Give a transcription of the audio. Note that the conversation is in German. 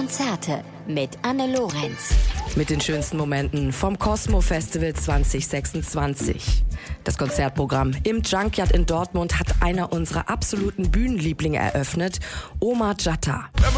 Konzerte mit Anne Lorenz. Mit den schönsten Momenten vom Cosmo Festival 2026. Das Konzertprogramm im Junkyard in Dortmund hat einer unserer absoluten Bühnenlieblinge eröffnet, Omar Jatta.